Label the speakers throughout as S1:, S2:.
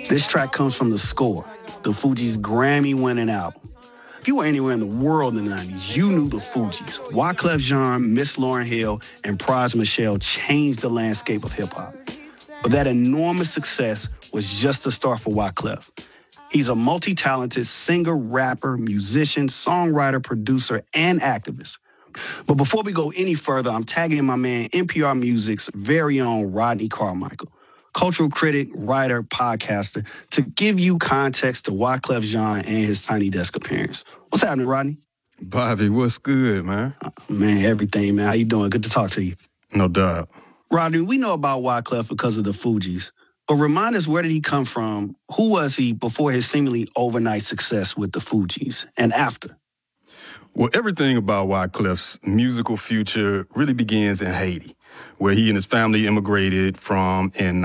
S1: This track comes from The Score, the Fugees' Grammy-winning album. If you were anywhere in the world in the 90s, you knew the Fugees. Wyclef Jean, Miss Lauryn Hill, and Pras Michel changed the landscape of hip-hop. But that enormous success was just the start for Wyclef. He's a multi-talented singer, rapper, musician, songwriter, producer, and activist. But before we go any further, I'm tagging my man NPR Music's very own Rodney Carmichael, cultural critic, writer, podcaster, to give you context to Wyclef Jean and his Tiny Desk appearance. What's happening, Rodney?
S2: Bobby, what's good, man?
S1: Man, everything, man. How you doing? Good to talk to you.
S2: No doubt.
S1: Rodney, we know about Wyclef because of the Fugees, but remind us, where did he come from? Who was he before his seemingly overnight success with the Fugees and after?
S2: Well, everything about Wyclef's musical future really begins in Haiti, where he and his family immigrated from in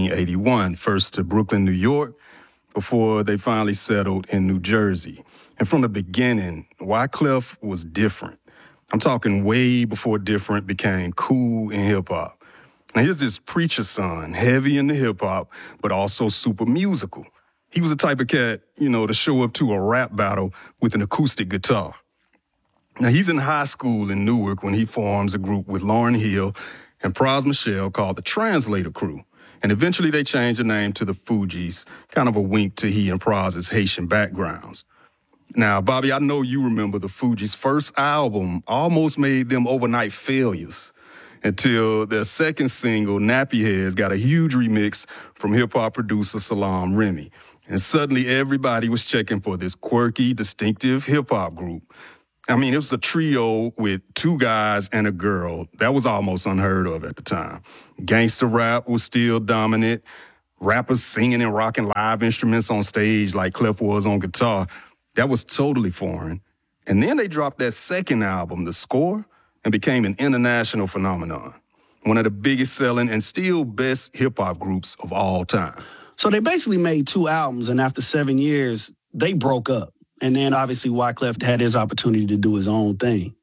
S2: 1981, first to Brooklyn, New York, before they finally settled in New Jersey. And from the beginning, Wyclef was different. I'm talking way before different became cool in hip-hop. Now, here's this preacher son, heavy into hip-hop, but also super musical. He was the type of cat, to show up to a rap battle with an acoustic guitar. Now, he's in high school in Newark when he forms a group with Lauryn Hill and Pras Michel called the Translator Crew. And eventually they changed the name to the Fugees, kind of a wink to he and Pras's Haitian backgrounds. Now, Bobby, I know you remember the Fugees' first album almost made them overnight failures until their second single, Nappy Heads, got a huge remix from hip-hop producer Salaam Remi. And suddenly everybody was checking for this quirky, distinctive hip-hop group. I mean, it was a trio with two guys and a girl. That was almost unheard of at the time. Gangsta rap was still dominant. Rappers singing and rocking live instruments on stage like Clef was on guitar. That was totally foreign. And then they dropped that second album, The Score, and became an international phenomenon. One of the biggest selling and still best hip-hop groups of all time.
S1: So they basically made two albums, and after 7 years, they broke up. And then obviously Wyclef had his opportunity to do his own thing.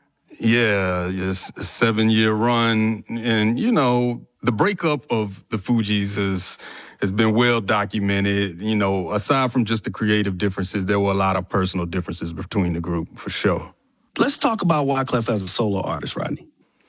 S2: Yeah, yes, a 7-year run. And, the breakup of the Fugees has been well documented. Aside from just the creative differences, there were a lot of personal differences between the group, for sure.
S1: Let's talk about Wyclef as a solo artist, Rodney.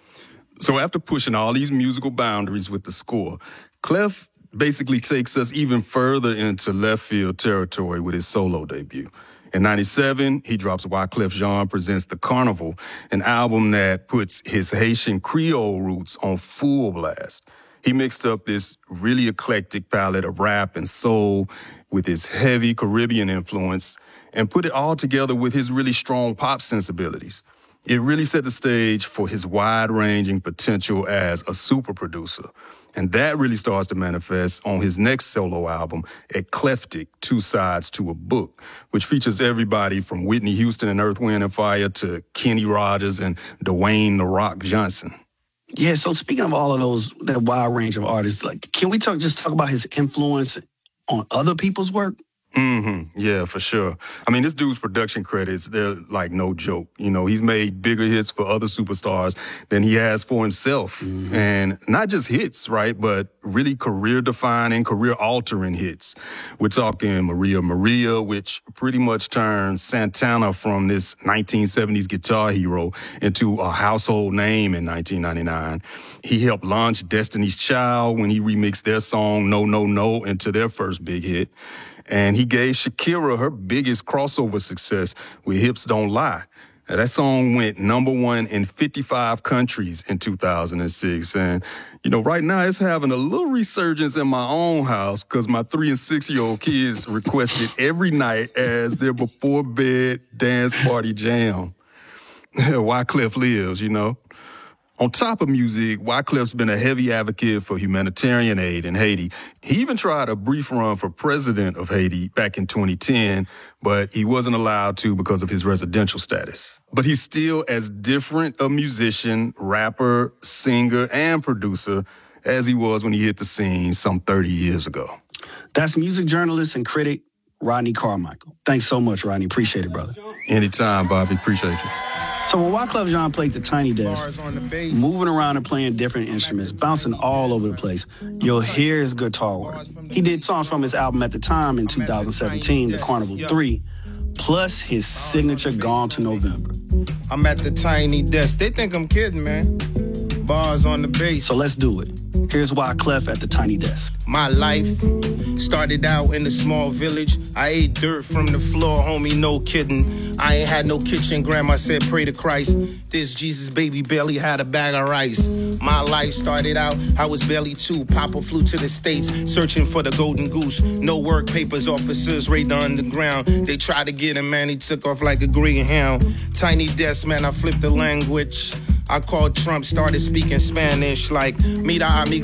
S2: So after pushing all these musical boundaries with The Score, Clef basically takes us even further into left field territory with his solo debut. In 97, he drops Wyclef Jean Presents The Carnival, an album that puts his Haitian Creole roots on full blast. He mixed up this really eclectic palette of rap and soul with his heavy Caribbean influence and put it all together with his really strong pop sensibilities. It really set the stage for his wide-ranging potential as a super producer. And that really starts to manifest on his next solo album, Eclectic, Two Sides to a Book, which features everybody from Whitney Houston and Earth, Wind & Fire to Kenny Rogers and Dwayne "The Rock" Johnson.
S1: Yeah, so speaking of all of those, that wide range of artists, can we talk about his influence on other people's work?
S2: Mm-hmm. Yeah, for sure. I mean, this dude's production credits, they're like no joke. He's made bigger hits for other superstars than he has for himself. Mm-hmm. And not just hits, right, but really career-defining, career-altering hits. We're talking Maria Maria, which pretty much turned Santana from this 1970s guitar hero into a household name in 1999. He helped launch Destiny's Child when he remixed their song No, No, No into their first big hit. And he gave Shakira her biggest crossover success with Hips Don't Lie. Now, that song went #1 in 55 countries in 2006. And, right now it's having a little resurgence in my own house because my 3- and 6-year-old kids request it every night as their before-bed dance party jam. Wyclef lives, On top of music, Wyclef's been a heavy advocate for humanitarian aid in Haiti. He even tried a brief run for president of Haiti back in 2010, but he wasn't allowed to because of his residential status. But he's still as different a musician, rapper, singer, and producer as he was when he hit the scene some 30 years ago.
S1: That's music journalist and critic Rodney Carmichael. Thanks so much, Rodney. Appreciate it, brother.
S2: Anytime, Bobby. Appreciate you.
S1: So when Wyclef Jean played the tiny desk, moving around and playing different instruments, bouncing all over the place, you'll hear his guitar work. He did songs from his album at the time in 2017, The Carnival 3, plus his signature Gone to November.
S3: I'm at the tiny desk. They think I'm kidding, man. Bars on the bass.
S1: So let's do it. Here's Wyclef at the tiny desk.
S3: My life started out in a small village. I ate dirt from the floor, homie, no kidding. I ain't had no kitchen. Grandma said, pray to Christ. This Jesus baby barely had a bag of rice. My life started out, I was barely 2. Papa flew to the States, searching for the golden goose. No work papers, officers raid the underground. They tried to get him, man, he took off like a greyhound. Tiny desk, man, I flipped the language. I called Trump, started speaking Spanish like, mira amigo.